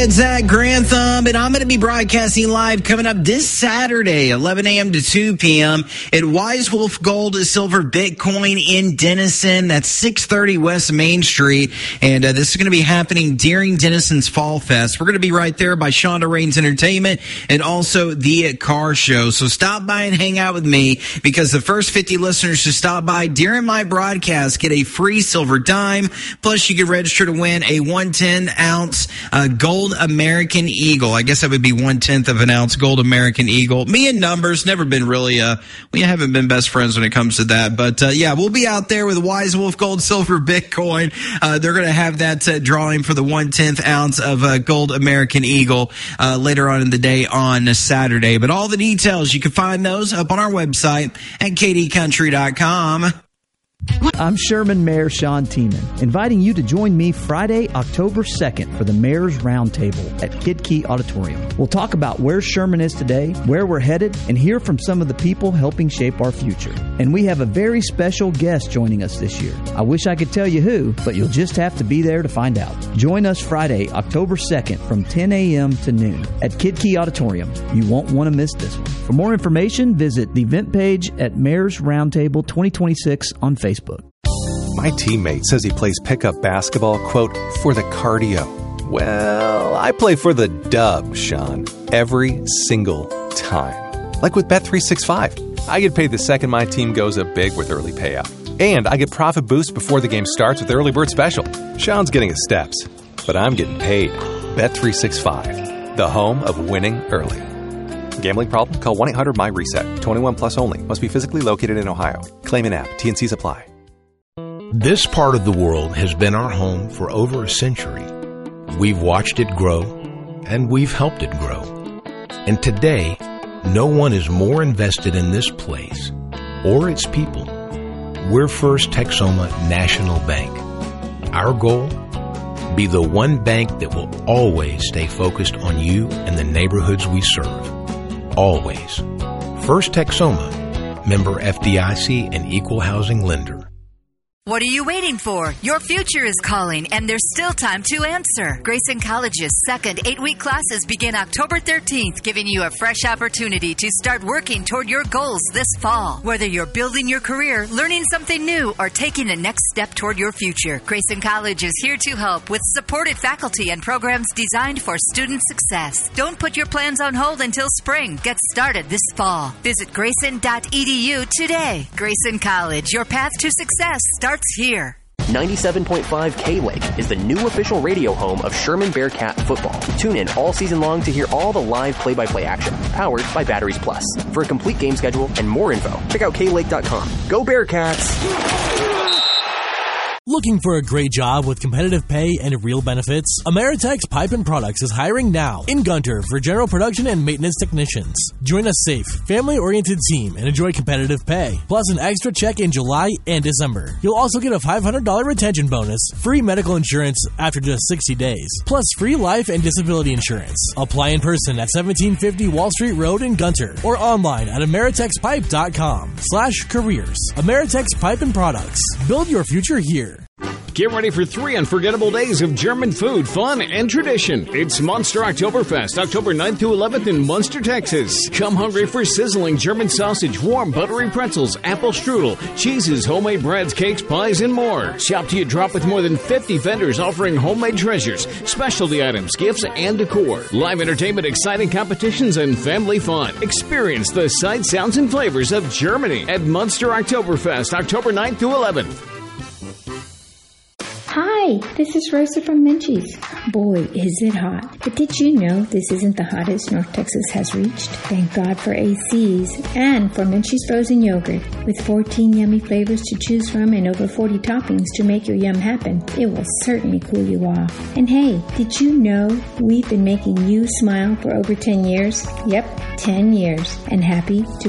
it's Zach Grantham, and I'm going to be broadcasting live coming up this Saturday, 11 a.m. to 2 p.m. at Wise Wolf Gold Silver Bitcoin in Denison. That's 630 West Main Street, and this is going to be happening during Denison's Fall Fest. We're going to be right there by Shonda Raines Entertainment and also the car show. So stop by and hang out with me, because the first 50 listeners to stop by during my broadcast get a free silver dime. Plus, you can register to win a 1/10-ounce Gold American Eagle. I guess that would be 1/10 of an ounce Gold American Eagle. Me and numbers, never been really, we haven't been best friends when it comes to that. But, yeah, we'll be out there with Wise Wolf Gold Silver Bitcoin. They're going to have that drawing for the 1/10 ounce of Gold American Eagle later on in the day on Saturday. But all the details, you can find those up on our website at kdcountry.com. I'm Sherman Mayor Sean Tiemann, inviting you to join me Friday, October 2nd for the Mayor's Roundtable at Kid Key Auditorium. We'll talk about where Sherman is today, where we're headed, and hear from some of the people helping shape our future. And we have a very special guest joining us this year. I wish I could tell you who, but you'll just have to be there to find out. Join us Friday, October 2nd from 10 a.m. to noon at Kid Key Auditorium. You won't want to miss this one. For more information, visit the event page at Mayor's Roundtable 2026 on Facebook. My teammate says he plays pickup basketball, quote, for the cardio. Well, I play for the dub, Sean, every single time. Like with Bet365. I get paid the second my team goes up big with early payout. And I get profit boost before the game starts with Early Bird Special. Sean's getting his steps, but I'm getting paid. Bet365, the home of winning early. Gambling problem? Call 1-800-MY-RESET. 21 plus only. Must be physically located in Ohio. Claim an app. T&Cs apply. This part of the world has been our home for over a century. We've watched it grow, and we've helped it grow. And today, no one is more invested in this place or its people. We're First Texoma National Bank. Our goal? Be the one bank that will always stay focused on you and the neighborhoods we serve. Always. First Texoma, member FDIC and equal housing lender. What are you waiting for? Your future is calling, and there's still time to answer. Grayson College's second 8-week classes begin October 13th, giving you a fresh opportunity to start working toward your goals this fall. Whether you're building your career, learning something new, or taking the next step toward your future, Grayson College is here to help with supported faculty and programs designed for student success. Don't put your plans on hold until spring. Get started this fall. Visit grayson.edu today. Grayson College, your path to success starts here. 97.5 K-Lake is the new official radio home of Sherman Bearcat football. Tune in all season long to hear all the live play-by-play action, powered by Batteries Plus. For a complete game schedule and more info, check out klake.com. Go Bearcats! Looking for a great job with competitive pay and real benefits? Ameritex Pipe & Products is hiring now in Gunter for general production and maintenance technicians. Join a safe, family-oriented team and enjoy competitive pay, plus an extra check in July and December. You'll also get a $500 retention bonus, free medical insurance after just 60 days, plus free life and disability insurance. Apply in person at 1750 Wall Street Road in Gunter or online at ameritexpipe.com/careers. Ameritex Pipe & Products. Build your future here. Get ready for 3 unforgettable days of German food, fun, and tradition. It's Munster Oktoberfest, October 9th to 11th in Munster, Texas. Come hungry for sizzling German sausage, warm buttery pretzels, apple strudel, cheeses, homemade breads, cakes, pies, and more. Shop till you drop with more than 50 vendors offering homemade treasures, specialty items, gifts, and decor. Live entertainment, exciting competitions, and family fun. Experience the sights, sounds, and flavors of Germany at Munster Oktoberfest, October 9th to 11th. Hi, this is Rosa from Menchie's. Boy, is it hot. But did you know this isn't the hottest North Texas has reached? Thank God for ACs and for Menchie's frozen yogurt. With 14 yummy flavors to choose from and over 40 toppings to make your yum happen, it will certainly cool you off. And hey, did you know we've been making you smile for over 10 years? Yep, 10 years. And happy to